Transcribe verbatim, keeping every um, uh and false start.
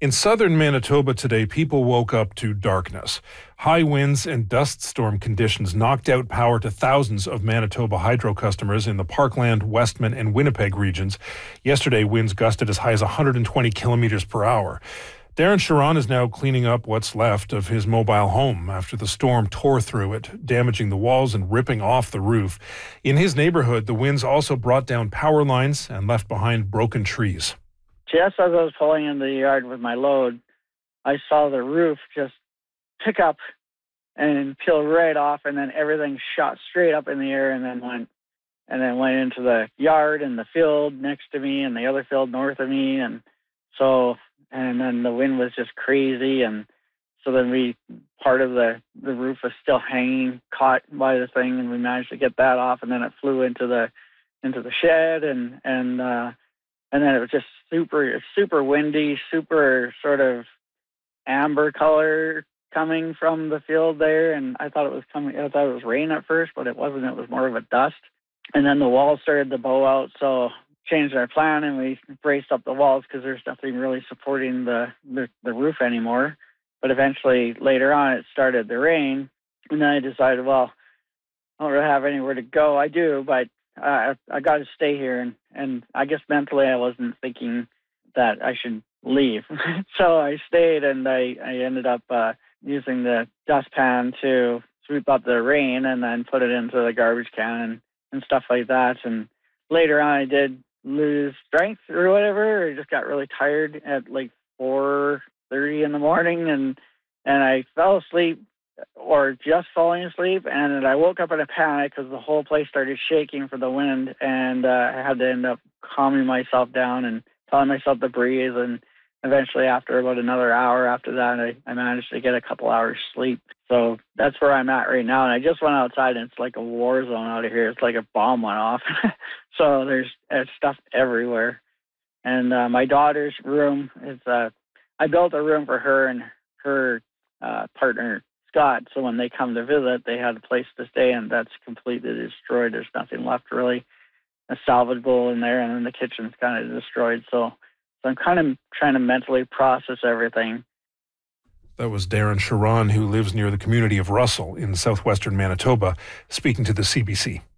In southern Manitoba today, people woke up to darkness. High winds and dust storm conditions knocked out power to thousands of Manitoba Hydro customers in the Parkland, Westman, and Winnipeg regions. Yesterday, winds gusted as high as one hundred twenty kilometers per hour. Darren Sharon is now cleaning up what's left of his mobile home after the storm tore through it, damaging the walls and ripping off the roof. In his neighborhood, the winds also brought down power lines and left behind broken trees. Just as I was pulling into the yard with my load, I saw the roof just pick up and peel right off, and then everything shot straight up in the air and then went and then went into the yard and the field next to me and the other field north of me. And so, and then the wind was just crazy. And so then we, part of the, the roof was still hanging, caught by the thing, and we managed to get that off. And then it flew into the, into the shed and, and, uh, and then it was just super, super windy, super sort of amber color coming from the field there. And I thought it was coming, I thought it was rain at first, but it wasn't. It was more of a dust. And then the walls started to bow out. So changed our plan and we braced up the walls because there's nothing really supporting the, the, the roof anymore. But eventually later on, it started to rain. And then I decided, well, I don't really have anywhere to go. I do, but Uh, I got to stay here, and, and I guess mentally I wasn't thinking that I should leave. So I stayed, and I, I ended up uh, using the dustpan to sweep up the rain and then put it into the garbage can and, and stuff like that. And later on I did lose strength or whatever. I just got really tired at like four thirty in the morning, and, and I fell asleep or just falling asleep, and I woke up in a panic because the whole place started shaking for the wind, and uh, I had to end up calming myself down and telling myself to breathe, and eventually after about another hour after that, I, I managed to get a couple hours sleep. So that's where I'm at right now, and I just went outside, and it's like a war zone out of here. It's like a bomb went off. So there's, there's stuff everywhere. And uh, my daughter's room, is uh, I built a room for her and her uh, partner, Scott, so when they come to visit, they had a place to stay, and that's completely destroyed. There's nothing left really salvageable in there, and then the kitchen's kind of destroyed. So, so I'm kind of trying to mentally process everything. That was Darren Sharon, who lives near the community of Russell in southwestern Manitoba, speaking to the C B C.